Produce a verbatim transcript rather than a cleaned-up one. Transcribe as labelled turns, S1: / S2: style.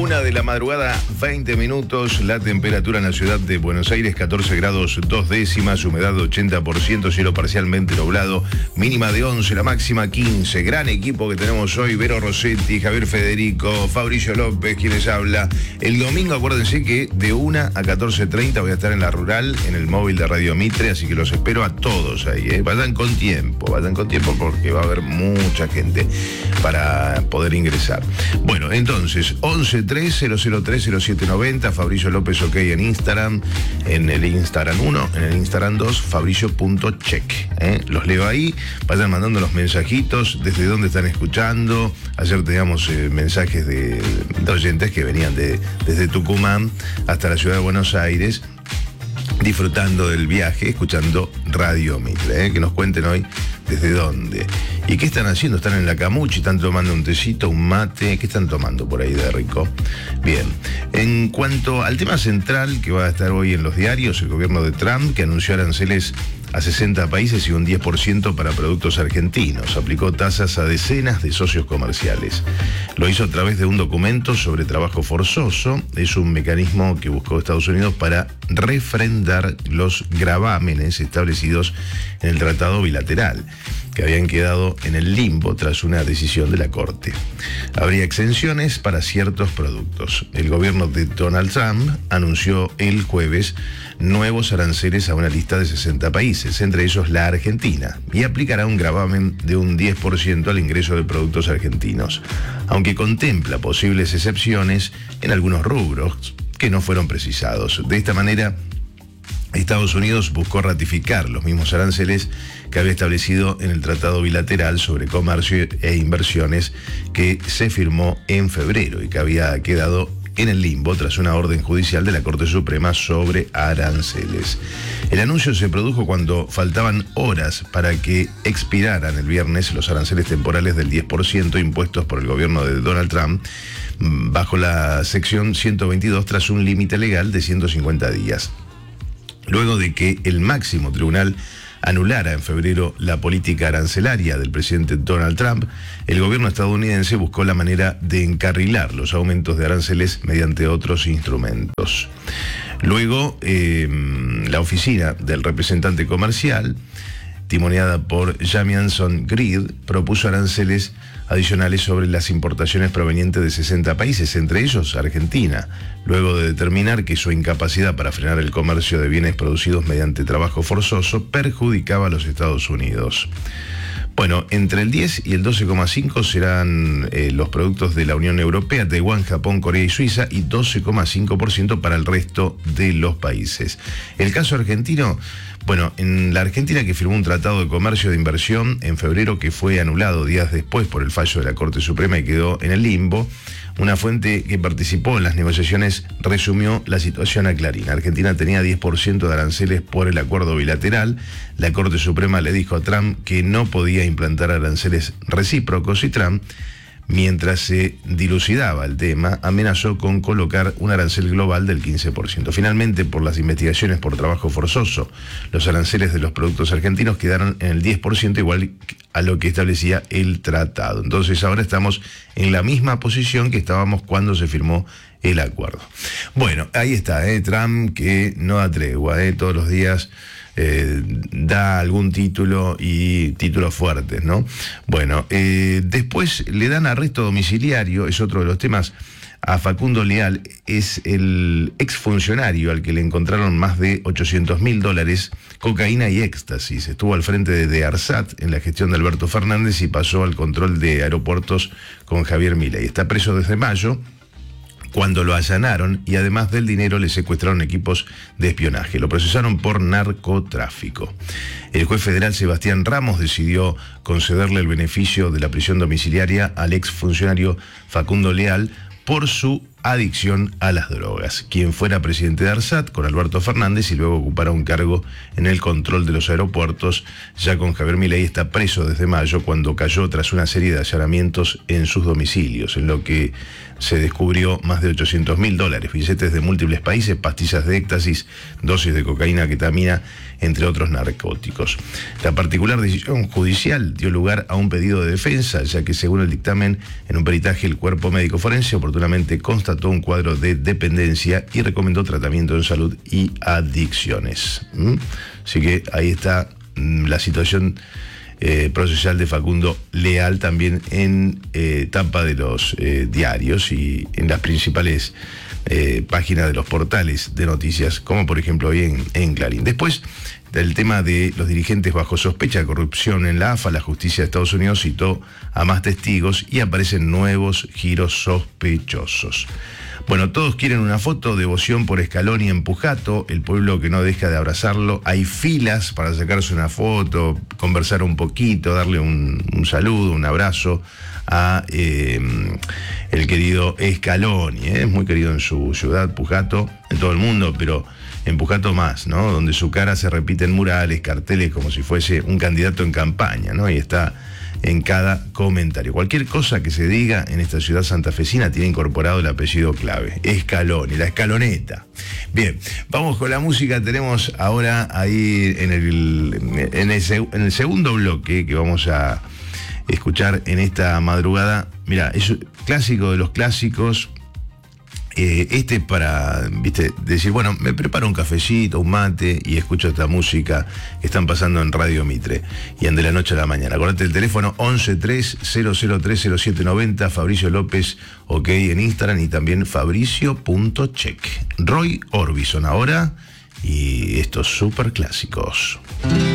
S1: Una de la madrugada, veinte minutos, la temperatura en la ciudad de Buenos Aires, catorce grados dos décimas, humedad ochenta por ciento, cielo parcialmente nublado, mínima de once, la máxima quince. Gran equipo que tenemos hoy: Vero Rossetti, Javier Federico, Fabricio López, quienes habla. El domingo, acuérdense que de una a catorce treinta voy a estar en la rural, en el móvil de Radio Mitre, así que los espero a todos ahí, ¿eh? Vayan con tiempo, vayan con tiempo porque va a haber mucha gente para poder ingresar. Bueno, entonces, once tres cero cero tres cero siete noventa, Fabricio López OK en Instagram, en el Instagram uno, en el Instagram dos, fabricio punto check. ¿eh? Los leo ahí, vayan mandando los mensajitos, desde dónde están escuchando. Ayer teníamos eh, mensajes de, de oyentes que venían de, desde Tucumán hasta la ciudad de Buenos Aires, disfrutando del viaje, escuchando Radio Mitre, ¿eh? Que nos cuenten hoy desde dónde. ¿Y qué están haciendo? ¿Están en la Camuchi? ¿Están tomando un tecito, un mate? ¿Qué están tomando por ahí de rico? Bien. En cuanto al tema central que va a estar hoy en los diarios, el gobierno de Trump, que anunció aranceles a sesenta países y un diez por ciento para productos argentinos. Aplicó tasas a decenas de socios comerciales. Lo hizo a través de un documento sobre trabajo forzoso. Es un mecanismo que buscó Estados Unidos para refrendar los gravámenes establecidos en el tratado bilateral, que habían quedado en el limbo tras una decisión de la Corte. Habría exenciones para ciertos productos. El gobierno de Donald Trump anunció el jueves nuevos aranceles a una lista de sesenta países, entre ellos la Argentina, y aplicará un gravamen de un diez por ciento al ingreso de productos argentinos, aunque contempla posibles excepciones en algunos rubros que no fueron precisados. De esta manera, Estados Unidos buscó ratificar los mismos aranceles que había establecido en el Tratado Bilateral sobre Comercio e Inversiones que se firmó en febrero y que había quedado en el limbo tras una orden judicial de la Corte Suprema sobre aranceles. El anuncio se produjo cuando faltaban horas para que expiraran el viernes los aranceles temporales del diez por ciento impuestos por el gobierno de Donald Trump bajo la sección ciento veintidós tras un límite legal de ciento cincuenta días. Luego de que el máximo tribunal anulara en febrero la política arancelaria del presidente Donald Trump, el gobierno estadounidense buscó la manera de encarrilar los aumentos de aranceles mediante otros instrumentos. Luego, eh, la oficina del representante comercial, timoneada por Jamieson Greed, propuso aranceles adicionales sobre las importaciones provenientes de sesenta países, entre ellos Argentina, luego de determinar que su incapacidad para frenar el comercio de bienes producidos mediante trabajo forzoso perjudicaba a los Estados Unidos. Bueno, entre el diez y el doce coma cinco serán eh, los productos de la Unión Europea, Taiwán, Japón, Corea y Suiza, y doce coma cinco por ciento para el resto de los países. El caso argentino, bueno, en la Argentina, que firmó un tratado de comercio de inversión en febrero que fue anulado días después por el fallo de la Corte Suprema y quedó en el limbo, una fuente que participó en las negociaciones resumió la situación a Clarín. Argentina tenía diez por ciento de aranceles por el acuerdo bilateral. La Corte Suprema le dijo a Trump que no podía implantar aranceles recíprocos y Trump, mientras se dilucidaba el tema, amenazó con colocar un arancel global del quince por ciento. Finalmente, por las investigaciones por trabajo forzoso, los aranceles de los productos argentinos quedaron en el diez por ciento, igual a lo que establecía el tratado. Entonces ahora estamos en la misma posición que estábamos cuando se firmó el acuerdo. Bueno, ahí está, ¿eh? Trump, que no da tregua, ¿eh? Todos los días Eh, da algún título y títulos fuertes, ¿no? Bueno, eh, después le dan arresto domiciliario, es otro de los temas, a Facundo Leal. Es el exfuncionario al que le encontraron más de ochocientos mil dólares, cocaína y éxtasis. Estuvo al frente de, de ARSAT en la gestión de Alberto Fernández y pasó al control de aeropuertos con Javier Milei. Está preso desde mayo, cuando lo allanaron, y además del dinero le secuestraron equipos de espionaje. Lo procesaron por narcotráfico. El juez federal Sebastián Ramos decidió concederle el beneficio de la prisión domiciliaria al exfuncionario Facundo Leal por su adicción a las drogas, quien fuera presidente de ARSAT con Alberto Fernández y luego ocupara un cargo en el control de los aeropuertos. Ya con Javier Milei está preso desde mayo, cuando cayó tras una serie de allanamientos en sus domicilios, en lo que se descubrió más de ochocientos mil dólares, billetes de múltiples países, pastillas de éxtasis, dosis de cocaína, ketamina, entre otros narcóticos. La particular decisión judicial dio lugar a un pedido de defensa, ya que según el dictamen, en un peritaje el cuerpo médico forense oportunamente constató constató un cuadro de dependencia y recomendó tratamiento en salud y adicciones. ¿Mm? Así que ahí está mm, la situación eh, procesal de Facundo Leal, también en eh, tapa de los eh, diarios y en las principales eh, páginas de los portales de noticias, como por ejemplo hoy en, en Clarín. Después del tema de los dirigentes bajo sospecha de corrupción en la A F A, la justicia de Estados Unidos citó a más testigos y aparecen nuevos giros sospechosos. Bueno, todos quieren una foto, devoción por Scaloni en Pujato, el pueblo que no deja de abrazarlo. Hay filas para sacarse una foto, conversar un poquito, darle un, un saludo, un abrazo a eh, el querido Scaloni. ¿eh? Es muy querido en su ciudad, Pujato, en todo el mundo, pero en Pujato más, ¿no? Donde su cara se repite en murales, carteles, como si fuese un candidato en campaña, ¿no? Y está en cada comentario. Cualquier cosa que se diga en esta ciudad santafesina tiene incorporado el apellido clave, Scaloni, la escaloneta. Bien, vamos con la música. Tenemos ahora ahí en el, en el, en el segundo bloque que vamos a escuchar en esta madrugada. Mira, es un clásico de los clásicos. Eh, este es para, viste, decir, bueno, me preparo un cafecito, un mate y escucho esta música que están pasando en Radio Mitre y en De la Noche a la Mañana. Acordate el teléfono once tres cero cero tres cero siete noventa, Fabricio López, ok, en Instagram, y también fabricio punto check. Roy Orbison ahora y estos super clásicos.